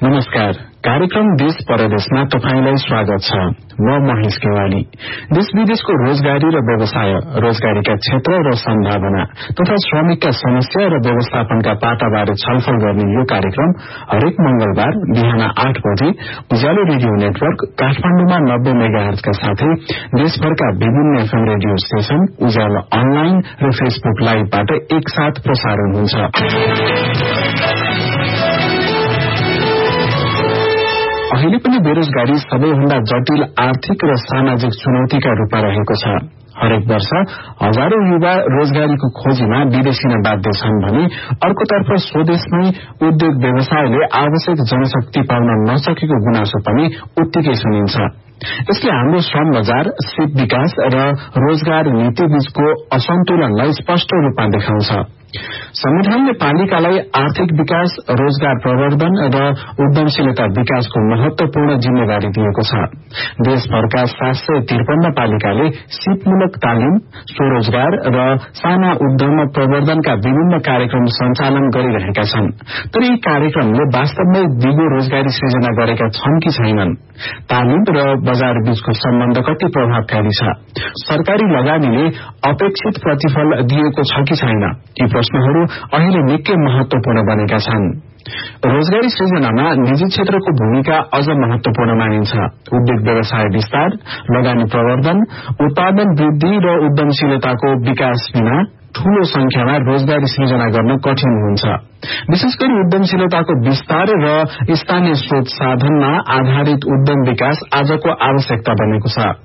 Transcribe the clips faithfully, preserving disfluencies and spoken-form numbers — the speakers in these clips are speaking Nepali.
नमस्कार। कार्यक्रम देश परदेशमा तपाईलाई स्वागत छ। म महेश केवाली। देश विदेशको रोजगारी र व्यवसाय, रोजगारीका क्षेत्र र सम्भावना तथा श्रमिकका समस्या र व्यवस्थापनका पाटाबारे छलफल गर्ने यो कार्यक्रम हरेक मंगलबार बिहान आठ बजे उज्यालो रेडियो नेटवर्क काठमाडौँमा नब्बे मेगाहर्जका साथै देशभरका विभिन्न एफएम रेडियो स्टेशन, उज्यालो अनलाइन र फेसबुक लाइभबाट एकसाथ प्रसारण हुन्छ। अहिले पनि बेरोजगारी सबैभन्दा जटिल आर्थिक र सामाजिक चुनौतीका रूपमा रहेको छ। हरेक वर्ष हजारौं युवा रोजगारीको खोजीमा विदेशिन बाध्य छन् भने अर्कोतर्फ स्वदेशमै उद्योग व्यवसायले आवश्यक जनशक्ति पाउन नसकेको गुनासो पनि उत्तिकै सुनिन्छ। यसले हाम्रो श्रम बजार, सिप विकास र रोजगार नीति बीचको असन्तुलनलाई स्पष्ट रूपमा देखाउँछ। संविधानले पालिकालाई आर्थिक विकास, रोजगार प्रवर्धन र उद्यमशीलता विकासको महत्वपूर्ण जिम्मेवारी दिएको छ। देशभरका सात सय त्रिपन्न पालिकाले सिपमूलक तालिम, स्वरोजगार र साना उद्यम प्रवर्धनका विभिन्न कार्यक्रम सञ्चालन गरिरहेका छन्। तर यी कार्यक्रमले वास्तवमै दिगो रोजगारी सृजना गरेका छन् कि छैनन्? तालिम र बजार बीचको सम्बन्ध कति प्रभावकारी छ? सरकारी लगानीले अपेक्षित प्रतिफल दिएको छ कि छैन? यी प्रश्नहरू अहिले निकै महत्वपूर्ण बनेका छन्। रोजगारी सृजनामा निजी क्षेत्रको भूमिका अझ महत्वपूर्ण मानिन्छ। उद्योग व्यवसाय विस्तार, लगानी प्रवर्धन, उत्पादन वृद्धि र उद्यमशीलताको विकास बिना ठूलो संख्यामा रोजगारी सृजना गर्न कठिन हुन्छ। विशेष गरी उद्यमशीलताको विस्तार र स्थानीय स्रोत साधनमा आधारित उद्यम विकास आजको आवश्यकता बनेको छ।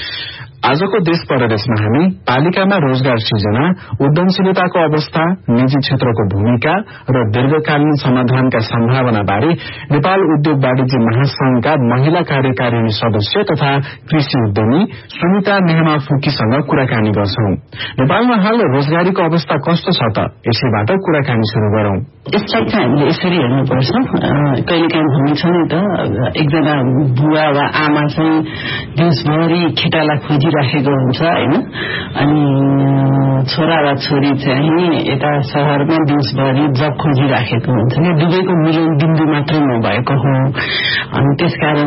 आजको देश परदेशमा हामी पालिकामा रोजगार सृजना, उद्यमशीलताको अवस्था, निजी क्षेत्रको भूमिका र दीर्घकालीन समाधानका सम्भावना बारे नेपाल उद्योग वाणिज्य महासंघका महिला कार्यकारिणी सदस्य तथा कृषि उद्यमी सुनिता नेहमा फुकीसँग कुराकानी गर्छौं। नेपालमा हाल रोजगारीको अवस्था कस्तो छ त? यसैबाट कुराकानी शुरू गरौं। यसलाई चाहिँ हामीले यसरी हेर्नुपर्छ। कहिलेकाहीँ भनिन्छ नि त, एकजना बुवा वा आमा चाहिँ दिउँसभरि केटालाई खोजिराखेको हुन्छ हैन, अनि छोरा वा छोरी चाहिँ यता शहरमा दिउँसभरि जब खोजिराखेको हुन्छ। नि दुवैको मिलन बिन्दु मात्रै नभएको हो, अनि त्यसकारण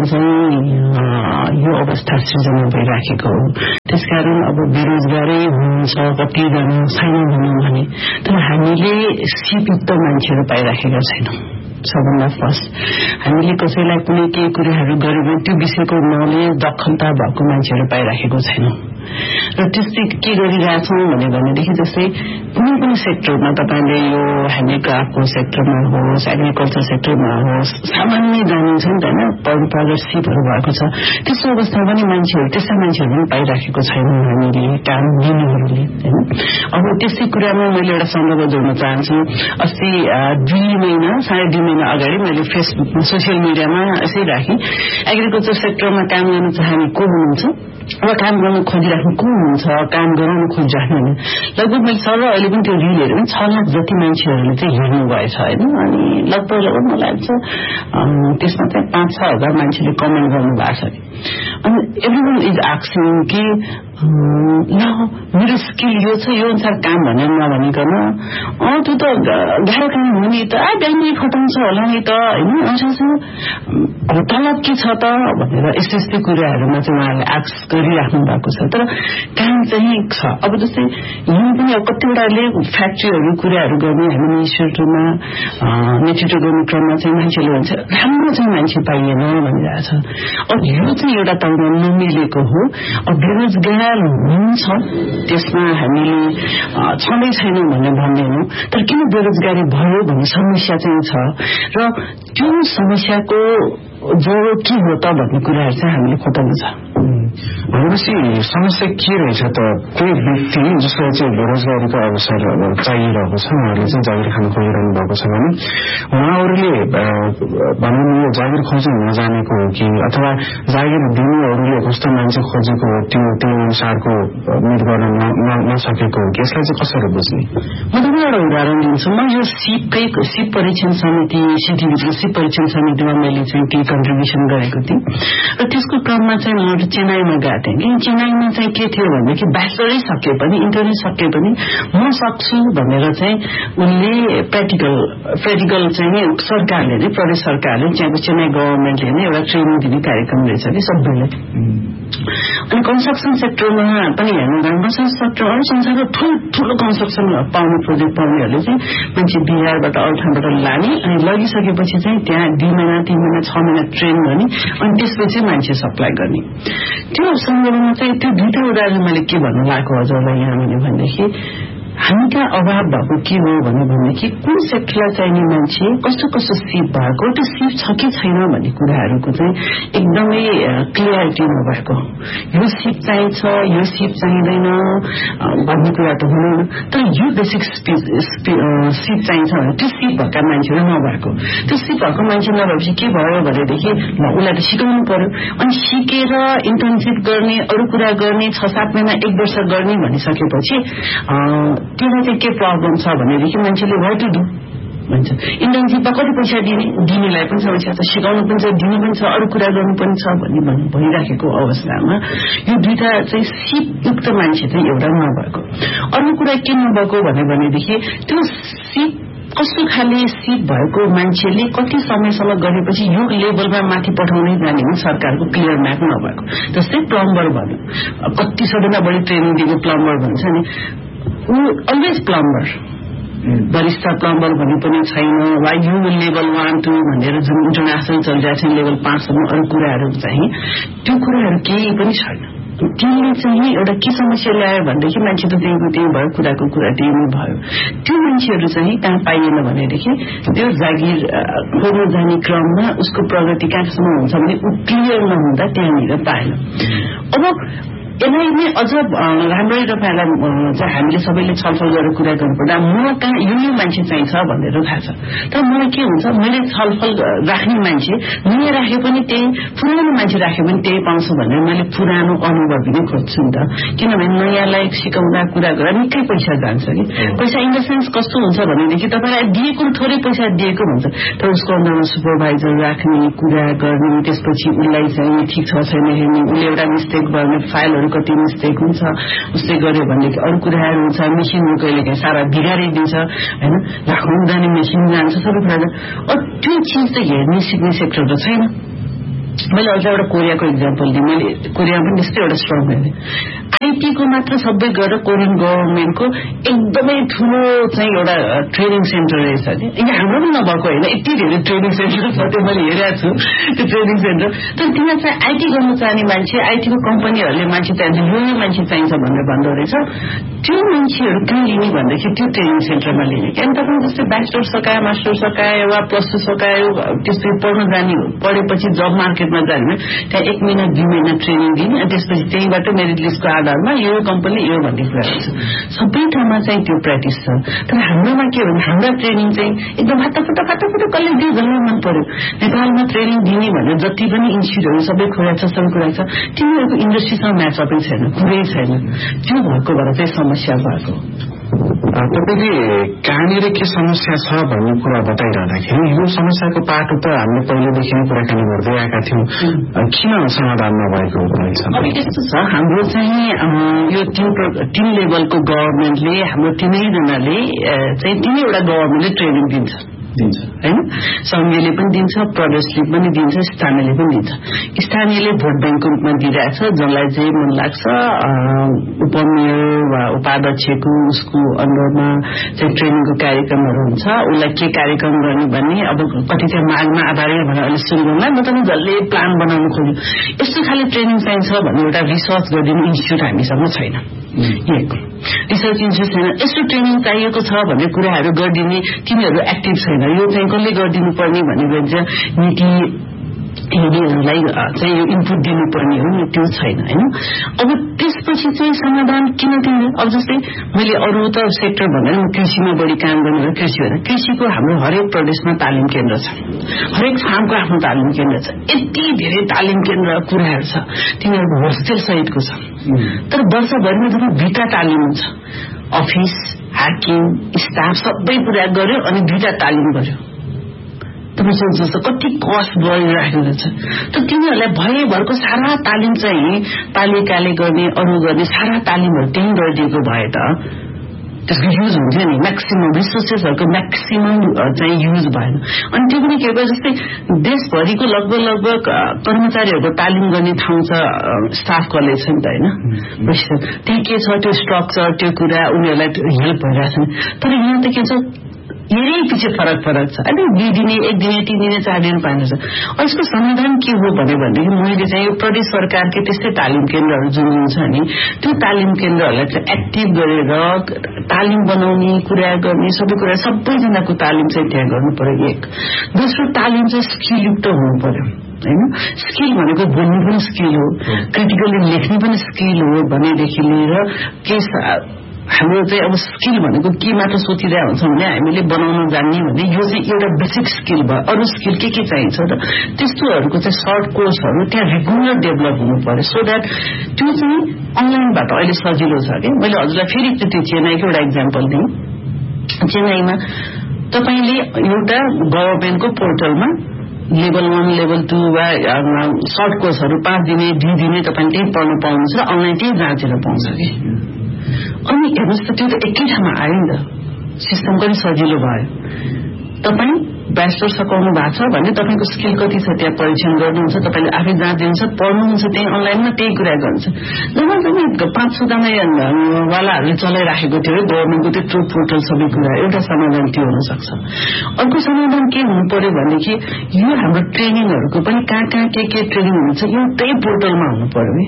चाहिँ यो अवस्था सृजना भइराखेको हो। त्यसकारण अब बेरोजगारै हुनुहुन्छ कतिजना छैन भनौँ भने, तर हामीले सिपयुक्त मान्छेहरू पाइराखेका छैनौँ। सबभन्दा फर्स्ट हामीले कसैलाई कुनै केही कुराहरू गर्यो भने त्यो विषयको नलेज, दक्षता भएको मान्छेहरू पाइराखेको छैनौँ। र त्यस्तै के गरिरहेछौँ भने भनेदेखि जस्तै कुनै पनि सेक्टरमा, तपाईँले यो ह्यान्डिक्राफ्टको सेक्टरमा होस्, एग्रिकल्चर सेक्टरमा होस्, सामान्य जानिन्छ नि त होइन, परम्परागत सिपहरू भएको छ। त्यस्तो अवस्थामा पनि मान्छेहरू, त्यस्ता मान्छेहरू पनि पाइराखेको छैनौँ हामीले, काम दिनेहरूले होइन। अब त्यस्तै कुरामा मैले एउटा सन्दर्भ जोड्न चाहन्छु। अस्ति दुई महिना साढे दुई महिना अगाडि मैले फेसबुकमा, सोसियल मिडियामा यसै राखेँ, एग्रिकल्चर सेक्टरमा काम गर्न चाहने को हुनुहुन्छ अब काम गर्न खोजिराख्नु को हुनुहुन्छ, काम गराउन खोजिराख्नु। लगभग मैले सर अहिले पनि त्यो रिल हेऱ्यो भने छ लाख जति मान्छेहरूले चाहिँ हेर्नु भएछ होइन। अनि लगभग लगभग मलाई लाग्छ त्यसमा चाहिँ पाँच छ हजार मान्छेले कमेन्ट गर्नु भएको छ। अनि एभ्री वान इज आस्किङ कि ल मेरो स्किल यो छ, यो अनुसार काम भनेर नभनिकन अँ त्यो त गाह्रो काम हो नि त, आ बिहानै खटाउँछ होला नि त होइन, अब तलब के छ त भनेर यस्तो यस्तै कुराहरूमा चाहिँ उहाँहरूले आक्स गरिराख्नु भएको छ। तर काम चाहिँ छ। अब जस्तै यहाँ पनि अब कतिवटाले फ्याक्ट्रीहरू कुराहरू गर्ने हामी मिनिस्ट्रीमा नेतृत्व गर्ने क्रममा चाहिँ मान्छेले भन्छ राम्रो चाहिँ मान्छे पाइएन भनिरहेछ। अब यो चाहिँ एउटा तौरमा नमिलेको हो। अब बेरोजगार हुन्छ त्यसमा हामीले छँदै छैनौँ भनेर भन्दैनौँ, तर किन बेरोजगारी भयो भन्ने समस्या चाहिँ छ र त्यो समस्याको जरो के हो त भन्ने कुराहरू चाहिँ हामीले खोज्नु छ। भनेपछि समस्या के रहेछ त? कोही व्यक्ति जसलाई चाहिँ बेरोजगारीको अवसर चाहिरहेको छ, उहाँहरूले चाहिँ जागिर खान खोजिरहनु भएको छ भने उहाँहरूले भनौँ यो जागिर खोज्न नजानेको हो कि, अथवा जागिर दिनेहरूले कस्तो मान्छे खोजेको हो त्यो त्यो अनुसारको मिट गर्न नसकेको हो कि? यसलाई चाहिँ कसरी बुझ्ने? म तपाईँलाई एउटा उदाहरण दिन्छु। म यो सिपकै सिप परीक्षण समिति, सिटिभीको सिप परीक्षण समितिमा मैले चाहिँ केही कन्ट्रिब्युसन गरेको थिएँ र त्यसको क्रममा चाहिँ म चेन्नईमा गएको थिएँ कि चेन्नईमा चाहिँ के थियो भनेदेखि ब्याचलरै सके पनि इन्टरनेट सके पनि म सक्छु भनेर चाहिँ उनले प्र्याक्टिकल प्र्याक्टिकल चाहिँ सरकारले नै प्रदेश सरकारले त्यहाँको चेन्नई गभर्मेन्टले नै एउटा ट्रेनिङ दिने कार्यक्रम रहेछ कि सबैलाई। अनि कन्स्ट्रक्सन सेक्टरमा पनि हेर्नु गयो कन्स्ट्रक्सन सेक्टर अरू संसारको ठुलो कन्स्ट्रक्सन पाउने प्रोजेक्ट पाउनेहरूले चाहिँ मान्छे बिहारबाट अरू ठाउँबाट लाने अनि लगिसकेपछि चाहिँ त्यहाँ दुई महिना तीन महिना छ महिना ट्रेन गर्ने अनि त्यसपछि मान्छे सप्लाई गर्ने। त्यो सन्दर्भमा चाहिँ त्यो दुईटा उदाहरण मैले के भन्नु लागेको हजुरलाई यहाँ भनेदेखि हामी त्यहाँ अभाव भएको के हो भनेदेखि कुन सेक्टरलाई चाहिने मान्छे कस्तो कस्तो सिप भएको त्यो सिप छ कि छैन भन्ने कुराहरूको चाहिँ एकदमै क्लियरिटी नभएको यो सिप चाहिन्छ यो सिप चाहिँदैन भन्ने कुरा त हुँदैन तर यो बेसिक सिप चाहिन्छ भने त्यो सिप भएका मान्छेहरू नभएको त्यो सिप भएको मान्छे नभएपछि के भयो भनेदेखि उसलाई त सिकाउनु पर्यो अनि सिकेर इन्टर्नसिप गर्ने अरू कुरा गर्ने छ सात महिना एक वर्ष गर्ने भनिसकेपछि त्यसमा चाहिँ के प्रब्लम छ भनेदेखि मान्छेले वाट टु डु भन्छ इन्टर्नसिपमा कति पैसा दिने दिनेलाई पनि समस्या छ सिकाउनु पनि छ दिनु पनि छ अरू कुरा गर्नु पनि छ भन्ने भइराखेको अवस्थामा यो दुईटा चाहिँ सिपयुक्त मान्छे चाहिँ एउटा नभएको। अर्को कुरा के नभएको भनेदेखि त्यो सिप कस्तो खाले सिप भएको मान्छेले कति समयसम्म गरेपछि यो लेभलमा माथि पठाउनै जाने पनि सरकारको क्लियर म्याप नभएको। जस्तै प्लम्बर भन्यो कति सबैभन्दा बढी ट्रेनिङ दिएको प्लम्बर भन्छ नि अलवेज प्लम्बर वरिष्ठ प्लम्बर भन्ने पनि छैन वा यो लेभल वान टू भनेर जुन इन्टरनेसनल चलिरहेको छ लेभल पाँचसम्म अरू कुराहरू चाहिँ त्यो कुराहरू केही पनि छैन। त्यसले चाहिँ एउटा के समस्या ल्यायो भनेदेखि मान्छे त त्यहीँको त्यही भयो कुराको कुरा त्यही नै भयो। त्यो मान्छेहरू चाहिँ कहाँ पाइएन भनेदेखि त्यो जागिर खोज्न जाने क्रममा उसको प्रगति कहाँसम्म हुन्छ भने ऊ क्लियर नहुँदा त्यहाँनिर पाएन। अब यसलाई नै अझ राम्ररी तपाईँलाई चाहिँ हामीले सबैले छलफल गरेर कुरा गर्नुपर्दा म कहाँ यो यो मान्छे चाहिन्छ भनेर थाहा छ तर मलाई के हुन्छ मैले छलफल राख्ने मान्छे नयाँ राखे पनि त्यही पुरानो मान्छे राखे पनि त्यही पाउँछु भनेर मैले पुरानो अनुभवी नै खोज्छु नि त किनभने नयाँलाई सिकाउँदा कुरा गर्दा निकै पैसा जान्छ कि पैसा इन द सेन्स कस्तो हुन्छ भनेदेखि तपाईँलाई दिएको थोरै पैसा दिएको हुन्छ तर उसको अन्दरमा सुपरभाइजर राख्ने कुरा गर्ने त्यसपछि उसलाई चाहिँ ठिक छ छैन हेर्ने उसले एउटा मिस्टेक गर्ने फाइलहरू कति मिस्टेक हुन्छ उसले गर्यो भनेदेखि अरू कुराहरू हुन्छ मेसिनहरू कहिले काहीँ सारा बिगारिदिन्छ होइन राख्नु जाने मेसिन जान्छ सबै कुरा त्यो चिज त हेर्ने सिक्ने सेक्टर त छैन। मैले अझ एउटा कोरियाको इक्जाम्पल दिएँ मैले कोरियामा पनि त्यस्तै एउटा स्ट्रङ हेरेँ आइटीको मात्र सबै गरेर कोरियन गभर्मेन्टको एकदमै ठुलो चाहिँ एउटा ट्रेनिङ सेन्टर रहेछ नि यहाँ हाम्रो पनि नभएको होइन यति धेरै ट्रेनिङ सेन्टर छ त्यो मैले हेरेको छु त्यो ट्रेनिङ सेन्टर तर त्यहाँ चाहिँ आइटी गर्न चाहने मान्छे आइटीको कम्पनीहरूले मान्छे चाहिन्छ यो यो मान्छे चाहिन्छ भनेर भन्दो रहेछ त्यो मान्छेहरू कहाँ लिने भन्दाखेरि त्यो ट्रेनिङ सेन्टरमा लिने किन तपाईँ जस्तै ब्याचलर सकायो मास्टर सकायो वा प्लस टू सकायो त्यसपछि पढ्न जाने हो पढेपछि जब मार्केटमा जाने त्यहाँ एक महिना दुई महिना ट्रेनिङ दिने अनि त्यसपछि त्यहीबाट मेरिट लिस्टको आधारमा यो कम्पनी यो भन्ने कुरा हुन्छ सबै ठाउँमा चाहिँ त्यो प्र्याक्टिस छ। तर हाम्रोमा के भने हाम्रा ट्रेनिङ चाहिँ एकदम फाटाफुटा फाटाफुटा कसले दियो जसलाई मन पर्यो नेपालमा ट्रेनिङ दिने भनेर जति पनि इन्स्टिट्युटहरू सबै कुरा छ सबै कुरा छ तिनीहरूको इन्डस्ट्रीसँग म्याचअपै छैन कुरै छैन त्यो भएको भएर चाहिँ समस्या भएको। तपाईँले कहाँनिर के समस्या छ भन्ने कुरा बताइरहँदाखेरि यो समस्याको पाटो त हामीले पहिलेदेखि नै कुराकानी गर्दै आएका थियौँ किन समाधान नभएको रहेछ? अब यस्तो छ हाम्रो चाहिँ यो तीन तीन लेभलको गभर्मेन्टले हाम्रो तिनैजनाले चाहिँ तिनैवटा गभर्मेन्टले ट्रेनिङ दिन्छ दिन्छ हैन संघीयले पनि दिन्छ प्रदेशले पनि दिन्छ स्थानीयले पनि दिन्छ। स्थानीयले भोट ब्याङ्कको रूपमा दिइरहेछ जसलाई चाहिँ मन लाग्छ उपमेयर वा उपाध्यक्षको उसको अन्डरमा चाहिँ ट्रेनिङको कार्यक्रमहरू हुन्छ उसलाई के कार्यक्रम गर्ने भन्ने अब कति चाहिँ मागमा आधारित भनेर अहिले सुरु गर्दा म त जसले प्लान बनाउनु खोज्यो यस्तो खाले ट्रेनिङ चाहिन्छ भन्ने एउटा रिसर्च गरिदिने इन्स्टिट्युट हामीसँग छैन यहीँको रिसर्च इन्स्टिट्युट छैन यस्तो ट्रेनिङ चाहिएको छ भन्ने कुराहरू गरिदिने तिनीहरू एक्टिभ छैन यो चाहिँ कसले गरिदिनु पर्ने भनेर चाहिँ नीति हेर्नेहरूलाई चाहिँ यो इनपुट दिनुपर्ने हो त्यो छैन होइन। अब त्यसपछि चाहिँ समाधान किन दिने अब जस्तै मैले अरू त सेक्टर भनेर म कृषिमा बढी काम गर्ने कृषि होइन कृषिको हाम्रो हरेक प्रदेशमा तालिम केन्द्र छ हरेक फार्मको आफ्नो तालिम केन्द्र छ यति धेरै तालिम केन्द्र कुराहरू छ तिनीहरूको होस्टेल सहितको छ तर वर्षभरिमा जब दुईटा तालिम हुन्छ अफिस हाकिम स्टाफ सबै कुरा गर्यो अनि दुईटा तालिम गर्यो त तपाईँ सोच्नुहोस् कति कस्ट बढिराखेको छ। त तिनीहरूलाई भएभरको सारा तालिम चाहिँ पालिकाले गर्ने अरू गर्ने सारा तालिमहरू त्यही गरिदिएको भए त त्यसको युज हुन्थ्यो नि, म्याक्सिमम रिसोर्सेसहरूको म्याक्सिमम चाहिँ युज भएन। अनि त्यो पनि के भयो, जस्तै देशभरिको लगभग लगभग कर्मचारीहरूको तालिम गर्ने ठाउँ छ, स्टाफ कलेज छ नि त होइन, त्यही के छ त्यो स्ट्रक्चर त्यो कुरा उनीहरूलाई हेल्प भइरहेछ। तर यहाँ त के छ यही पछि फरक फरक छ। अनि दुई दिने एक दिने तीन दिने चार दिन पाइन्छ। यसको समाधान के हो भन्यो भनेदेखि मैले चाहिँ यो प्रदेश सरकारकै त्यस्तै तालिम केन्द्रहरू जुन हुन्छ नि त्यो तालिम केन्द्रहरूलाई चाहिँ एक्टिभ गरेर तालिम बनाउने कुरा गर्ने सबै कुरा सबैजनाको तालिम चाहिँ त्यहाँ गर्नु पर्यो। एक दोस्रो तालिम चाहिँ स्किलयुक्त हुनु पर्यो होइन। स्किल भनेको बोल्नु पनि स्किल हो, क्रिटिकली लेख्ने पनि स्किल हो भनेदेखि लिएर के हाम्रो चाहिँ अब स्किल भनेको के मात्र सोचिरहेको हुन्छ भने हामीले बनाउन जान्ने भने यो चाहिँ एउटा बेसिक स्किल भयो। अरू स्किल के के चाहिन्छ र त्यस्तोहरूको चाहिँ सर्ट कोर्सहरू त्यहाँ रेगुलर डेभलप हुनु पर्यो सो द्याट त्यो चाहिँ अनलाइनबाट अहिले सजिलो छ कि। मैले हजुरलाई फेरि त्यो चेन्नईको एउटा इक्जाम्पल दिएँ। चेन्नईमा तपाईँले एउटा गभर्मेन्टको पोर्टलमा लेभल वान लेभल टू वा सर्ट कोर्सहरू पाँच दिने दुई दिने तपाईँले त्यही पढ्न पाउनुहुन्छ र अनलाइन त्यही जाँचेर पाउँछ कि। अनि हेर्नुहोस् त त्यो त एकै ठाउँमा आयो नि त, सिस्टम पनि सजिलो भयो। तपाईँ ब्याचलर सकाउनु भएको छ भने तपाईँको स्किल कति छ त्यहाँ परीक्षण गर्नुहुन्छ, तपाईँले आफै जाँच दिनुहुन्छ, पढ्नुहुन्छ त्यही अनलाइनमा त्यही कुरा गर्नुहुन्छ। जब तपाईँ पाँच छजना वालाहरूले चलाइराखेको थियो गभर्मेन्टको त्यो ट्रुथ पोर्टल सबै कुरा, एउटा समाधान त्यो हुन सक्छ। अर्को समाधान के हुनु पर्यो भनेदेखि यो हाम्रो ट्रेनिङहरूको पनि कहाँ कहाँ के के ट्रेनिङ हुन्छ एउटै पोर्टलमा हुनु पर्यो है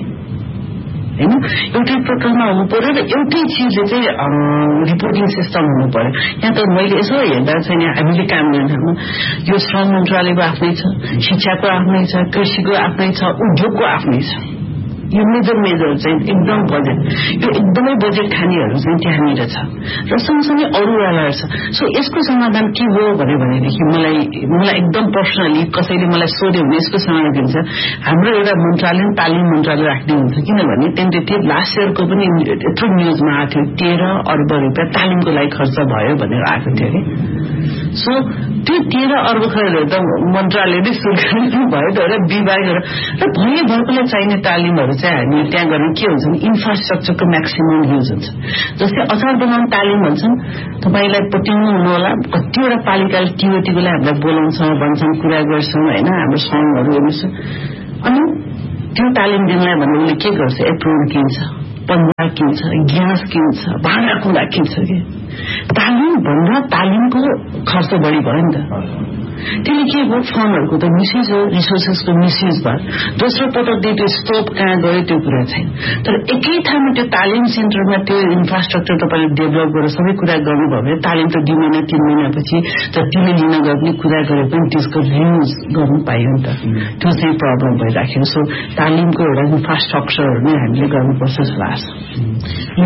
होइन। एउटै पोर्टलमा हुनु पर्यो र एउटै चिजले चाहिँ रिपोर्टिङ सिस्टम हुनु पर्यो। यहाँ त मैले यसो हेर्दा चाहिँ हामीले काम गर्ने ठाउँमा यो श्रम मन्त्रालयको आफ्नै छ, शिक्षाको आफ्नै छ, कृषिको आफ्नै छ, उद्योगको आफ्नै छ। यो मेजर मेजर चाहिँ एकदम बजेट यो एकदमै बजेट खानेहरू चाहिँ त्यहाँनिर छ र सँगसँगै अरूवालाहरू छ। सो यसको समाधान के हो भन्यो भनेदेखि मलाई मलाई एकदम पर्सनली कसैले मलाई सोध्यो भने यसको समाधान के हुन्छ, हाम्रो एउटा मन्त्रालय तालिम मन्त्रालय राख्ने हुन्छ। किनभने टेन्टेटिभ लास्ट इयरको पनि यत्रो न्युजमा आएको थियो तेह्र अर्ब रुपियाँ तालिमको लागि खर्च भयो भनेर आएको थियो कि। सो त्यो तेह्र अर्ब खर्च त मन्त्रालयले शुल्क भयो त र विभागहरू र भएभरकोलाई चाहिने तालिमहरू चाहिँ हामी त्यहाँ गर्ने के हुन्छ भने इन्फ्रास्ट्रक्चरको म्याक्सिमम युज हुन्छ। जस्तै अचार बनाउने तालिम भन्छन्, तपाईँलाई पट्याउनु हुनु होला कतिवटा पालिकाले टिओटीको लागि हामीलाई बोलाउँछौँ भन्छन् कुरा गर्छौँ होइन, हाम्रो सङ्घहरू हेर्नुहोस्। अनि त्यो तालिम दिनलाई भने उसले के गर्छ, एप्रोन किन्छ, पन्जा किन्छ, ग्यास किन्छ, भाँडा कुँडा किन्छ कि। तालिम भन्दा तालिमको खर्च बढी भयो नि त। त्यसले के भयो, फन्डहरूको त मिसयुज हो, रिसोर्सेसको मिसयुज भयो। दोस्रो पटकले त्यो स्कोप कहाँ गयो त्यो कुरा छैन। तर एकै ठाउँमा त्यो तालिम सेन्टरमा त्यो इन्फ्रास्ट्रक्चर तपाईँले डेभलप गरेर सबै कुरा गर्नुभयो भने तालिम त दुई महिना तीन महिनापछि जतिले लिन गर्ने कुरा गरे पनि त्यसको रियुज गर्नु पाइयो नि त। त्यो चाहिँ प्रब्लम भइराखेको। सो तालिमको एउटा इन्फ्रास्ट्रक्चरहरू नै हामीले गर्नुपर्छ जस्तो लाग्छ।